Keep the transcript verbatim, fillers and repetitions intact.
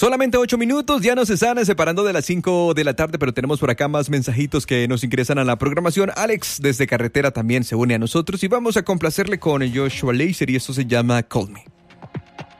Solamente ocho minutos, ya nos están separando de las cinco de la tarde, pero tenemos por acá más mensajitos que nos ingresan a la programación. Alex desde Carretera también se une a nosotros y vamos a complacerle con Joshua Lazer y esto se llama Call Me.